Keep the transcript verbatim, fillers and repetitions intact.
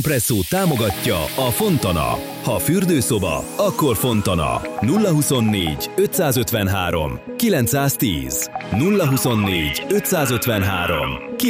Presszó támogatja a Fontana. Ha fürdőszoba, akkor Fontana. nulla huszonnégy ötszázötvenhárom kilencszáztíz nulla huszonnégy ötszázötvenhárom kilencszáztíz